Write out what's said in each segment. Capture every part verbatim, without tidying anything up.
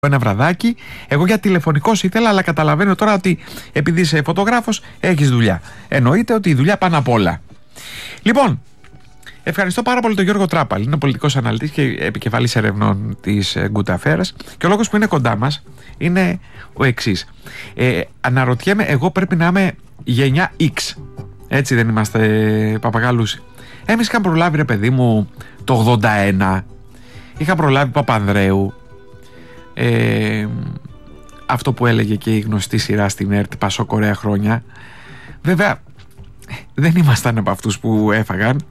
ένα βραδάκι. Εγώ για τηλεφωνικός ήθελα, αλλά καταλαβαίνω τώρα ότι επειδή είσαι φωτογράφος έχεις δουλειά. Εννοείται ότι η δουλειά πάνω απ' όλα. Λοιπόν, ευχαριστώ πάρα πολύ τον Γιώργο Τράπαλη. Είναι πολιτικός αναλυτής και επικεφαλής ερευνών της Good Affairs. Και ο λόγος που είναι κοντά μας είναι ο εξής. Ε, αναρωτιέμαι, εγώ πρέπει να είμαι γενιά X. Έτσι δεν είμαστε, Παπαγάλους? Εμείς είχαμε προλάβει, ρε παιδί μου, το ογδόντα ένα. Είχα προλάβει Παπανδρέου. Ε, αυτό που έλεγε και η γνωστή σειρά στην ΕΡΤ, Πασόκ ωραία χρόνια. Βέβαια δεν ήμασταν από αυτούς που έφαγαν.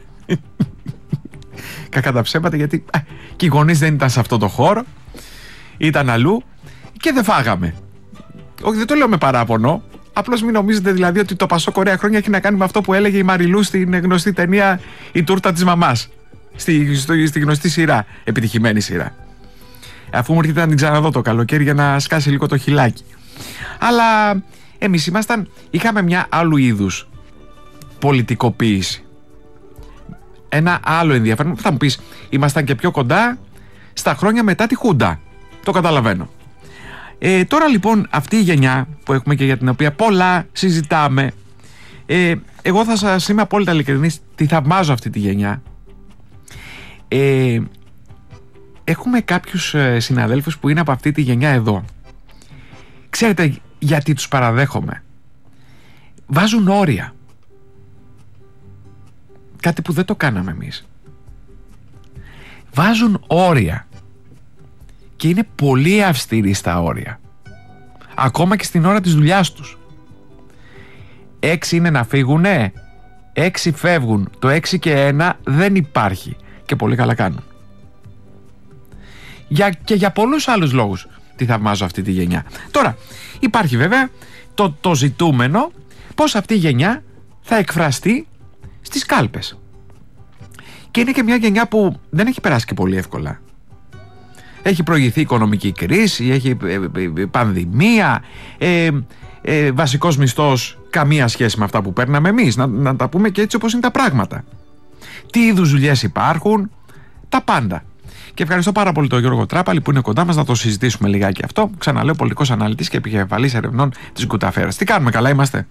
Κακά τα ψέματα, γιατί α, και οι γονείς δεν ήταν σε αυτό το χώρο, ήταν αλλού και δεν φάγαμε. Όχι, δεν το λέω με παράπονο. Απλώς μην νομίζετε δηλαδή ότι το Πασόκ ωραία χρόνια έχει να κάνει με αυτό που έλεγε η Μαριλού στην γνωστή ταινία Η Τούρτα της Μαμάς, στη, στη, στη γνωστή σειρά, επιτυχημένη σειρά. Αφού μου έρχεται να την ξαναδώ το καλοκαίρι για να σκάσει λίγο το χιλάκι. Αλλά εμείς ήμασταν, είχαμε μια άλλου είδους πολιτικοποίηση. Ένα άλλο ενδιαφέρον. Θα μου πεις, ήμασταν και πιο κοντά στα χρόνια μετά τη Χούντα. Το καταλαβαίνω. Ε, τώρα λοιπόν αυτή η γενιά που έχουμε και για την οποία πολλά συζητάμε, ε, εγώ θα σας είμαι απόλυτα ειλικρινής, τη θαυμάζω αυτή τη γενιά. Ε, έχουμε κάποιους ε, συναδέλφους που είναι από αυτή τη γενιά εδώ. Ξέρετε γιατί τους παραδέχομαι? Βάζουν όρια. Κάτι που δεν το κάναμε εμείς. Βάζουν όρια. Και είναι πολύ αυστηροί στα όρια. Ακόμα και στην ώρα της δουλειάς τους. Έξι είναι να φύγουνε, έξι φεύγουν. Το έξι και ένα δεν υπάρχει. Και πολύ καλά κάνουν. Για, και για πολλούς άλλους λόγους τη θαυμάζω αυτή τη γενιά. Τώρα υπάρχει βέβαια το, το ζητούμενο πως αυτή η γενιά θα εκφραστεί στις κάλπες. Και είναι και μια γενιά που δεν έχει περάσει και πολύ εύκολα. Έχει προηγηθεί οικονομική κρίση, έχει πανδημία, ε, ε, βασικός μισθός καμία σχέση με αυτά που παίρναμε εμείς. Να, να τα πούμε και έτσι όπως είναι τα πράγματα. Τι είδους δουλειές υπάρχουν, τα πάντα. Και ευχαριστώ πάρα πολύ τον Γιώργο Τράπαλη που είναι κοντά μας να το συζητήσουμε λιγάκι αυτό. Ξαναλέω, πολιτικός αναλυτής και επικεφαλής ερευνών της Good Affairs. Τι κάνουμε, καλά είμαστε?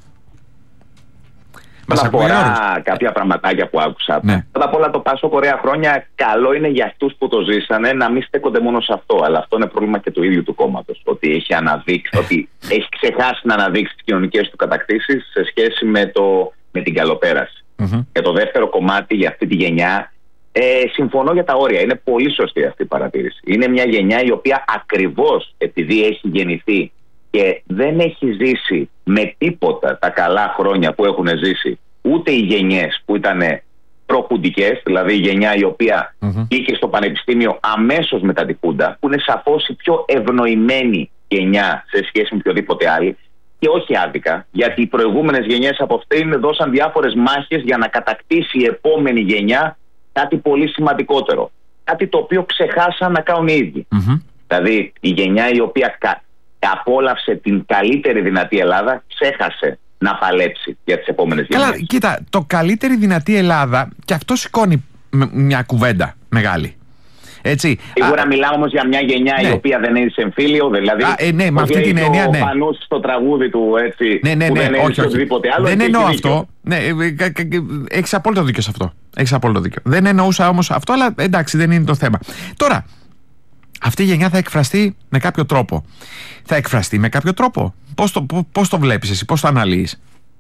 Μας αφορά κάποια πραγματάκια που άκουσα. Ναι. Πρώτα απ' όλα, το Πασόκ ωραία χρόνια καλό είναι για αυτούς που το ζήσανε να μην στέκονται μόνο σε αυτό. Αλλά αυτό είναι πρόβλημα και του ίδιου του κόμματος. Ότι έχει αναδείξει, ότι έχει ξεχάσει να αναδείξει τις κοινωνικές του κατακτήσεις σε σχέση με, το, με την καλοπέραση. Mm-hmm. Και το δεύτερο κομμάτι για αυτή τη γενιά, ε, συμφωνώ για τα όρια. Είναι πολύ σωστή αυτή η παρατήρηση. Είναι μια γενιά η οποία ακριβώς επειδή έχει γεννηθεί και δεν έχει ζήσει με τίποτα τα καλά χρόνια που έχουν ζήσει ούτε οι γενιές που ήταν προχουντικές, δηλαδή η γενιά η οποία mm-hmm. μπήκε στο πανεπιστήμιο αμέσως μετά τη Χούντα, που είναι σαφώς η πιο ευνοημένη γενιά σε σχέση με οποιοδήποτε άλλη, και όχι άδικα, γιατί οι προηγούμενες γενιές από αυτήν δώσαν διάφορες μάχες για να κατακτήσει η επόμενη γενιά κάτι πολύ σημαντικότερο. Κάτι το οποίο ξεχάσαν να κάνουν οι ίδιοι. Mm-hmm. Δηλαδή η γενιά η οποία κα... απόλαυσε την καλύτερη δυνατή Ελλάδα, ξέχασε να παλέψει για τις επόμενες γενιές. Καλά, κοίτα, το καλύτερη δυνατή Ελλάδα, και αυτό σηκώνει μια κουβέντα μεγάλη. Έτσι. Σίγουρα Α, μιλάμε όμως για μια γενιά ναι. η οποία δεν είναι σε εμφύλιο, δηλαδή. Α, ε, ναι, με αυτή την έννοια, ναι. Ο Πανούς στο τραγούδι του, έτσι. Ναι, ναι, ναι, που δεν όχι, όχι. οτιδήποτε άλλο. Δεν εννοώ αυτό. Ναι, έχεις απόλυτο δίκιο σε αυτό. Έχεις απόλυτο δίκιο. Δεν εννοούσα όμως αυτό, αλλά εντάξει, δεν είναι το θέμα. Τώρα, αυτή η γενιά θα εκφραστεί με κάποιο τρόπο. Θα εκφραστεί με κάποιο τρόπο. Πώς το, πώς το βλέπεις εσύ, πώς το αναλύεις?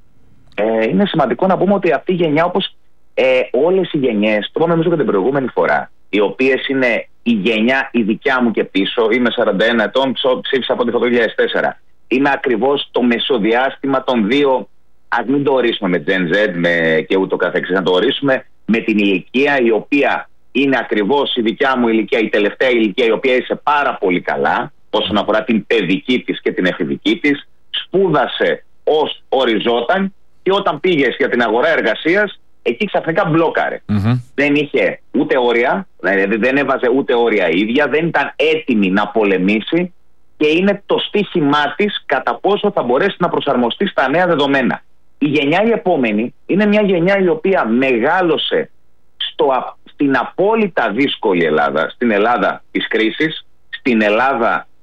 Ε, είναι σημαντικό να πούμε ότι αυτή η γενιά, όπως ε, όλες οι γενιές, το είπαμε νομίζω και την προηγούμενη φορά, οι οποίες είναι η γενιά η δικιά μου και πίσω, είμαι σαράντα ένα ετών, ψήφισα από το δύο χιλιάδες τέσσερα. Είναι ακριβώς το μεσοδιάστημα των δύο, ας μην το ορίσουμε με Gen Z με, και ούτω καθεξής, να το ορίσουμε με την ηλικία η οποία είναι ακριβώς η δικιά μου ηλικία, η τελευταία ηλικία η οποία είσαι πάρα πολύ καλά όσον αφορά την παιδική της και την εφηβική της, σπούδασε ως οριζόταν και όταν πήγες για την αγορά εργασίας, εκεί ξαφνικά μπλόκαρε. Mm-hmm. Δεν είχε ούτε όρια, δηλαδή δεν έβαζε ούτε όρια ίδια, δεν ήταν έτοιμη να πολεμήσει και είναι το στίχημά της κατά πόσο θα μπορέσει να προσαρμοστεί στα νέα δεδομένα. Η γενιά η επόμενη είναι μια γενιά η οποία μεγάλωσε στο, στην απόλυτα δύσκολη Ελλάδα, στην Ελλάδα της κρίσης, στην Ελλάδα